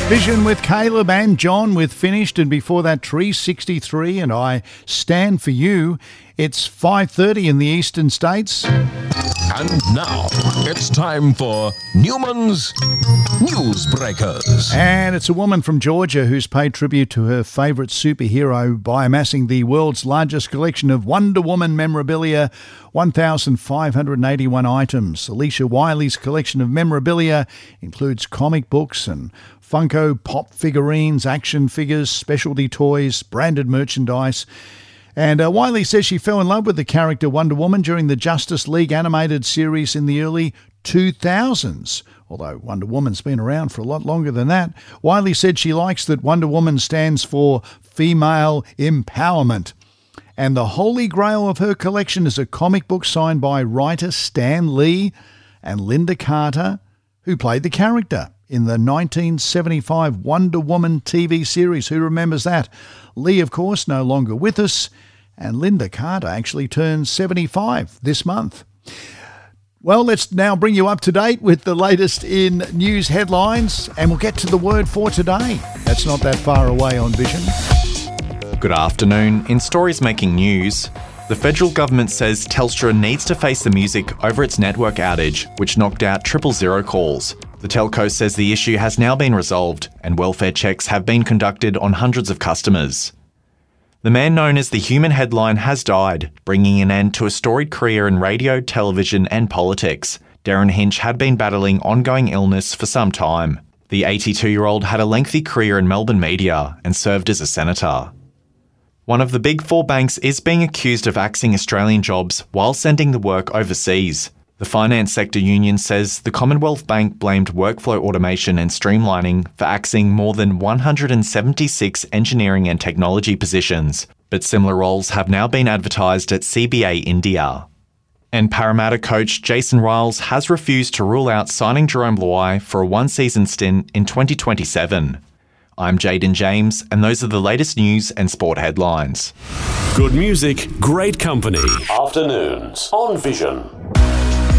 Vision with Caleb and John with Finished, and before that 363 and I Stand For You. It's 5:30 in the eastern states. And now it's time for Newman's Newsbreakers. And it's a woman from Georgia who's paid tribute to her favourite superhero by amassing the world's largest collection of Wonder Woman memorabilia, 1,581 items. Alicia Wiley's collection of memorabilia includes comic books and Funko Pop figurines, action figures, specialty toys, branded merchandise. And Wiley says she fell in love with the character Wonder Woman during the Justice League animated series in the early 2000s. Although Wonder Woman's been around for a lot longer than that. Wiley said she likes that Wonder Woman stands for female empowerment. And the holy grail of her collection is a comic book signed by writer Stan Lee and Linda Carter, who played the character in the 1975 Wonder Woman TV series. Who remembers that? Lee, of course, no longer with us, and Linda Carter actually turns 75 this month. Well, let's now bring you up to date with the latest in news headlines, and we'll get to the word for today. That's not that far away on Vision. Good afternoon. In stories making news, the federal government says Telstra needs to face the music over its network outage, which knocked out 000 calls. The telco says the issue has now been resolved and welfare checks have been conducted on hundreds of customers. The man known as the Human Headline has died, bringing an end to a storied career in radio, television and politics. Darren Hinch had been battling ongoing illness for some time. The 82-year-old had a lengthy career in Melbourne media and served as a senator. One of the big four banks is being accused of axing Australian jobs while sending the work overseas. The finance sector union says the Commonwealth Bank blamed workflow automation and streamlining for axing more than 176 engineering and technology positions, but similar roles have now been advertised at CBA India. And Parramatta coach Jason Riles has refused to rule out signing Jerome Luai for a one-season stint in 2027. I'm Jaden James, and those are the latest news and sport headlines. Good music, great company. Afternoons on Vision.